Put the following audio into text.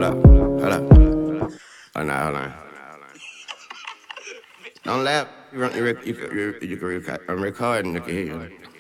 hold up. Hold on. Don't laugh. I'm recording. I can hear you.